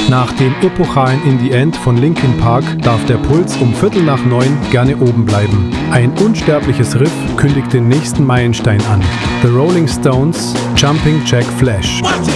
Nach dem epochalen In the End von Linkin Park darf der Puls um 8:45 gerne oben bleiben. Ein unsterbliches Riff kündigt den nächsten Meilenstein an. The Rolling Stones, Jumping Jack Flash.